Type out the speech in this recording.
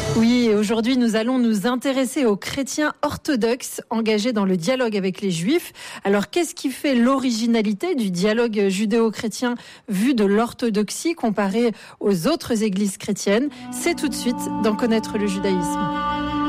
Oui, et aujourd'hui, nous allons nous intéresser aux chrétiens orthodoxes engagés dans le dialogue avec les juifs. Alors, qu'est-ce qui fait l'originalité du dialogue judéo-chrétien vu de l'orthodoxie comparé aux autres églises chrétiennes ? C'est tout de suite d'en connaître le judaïsme.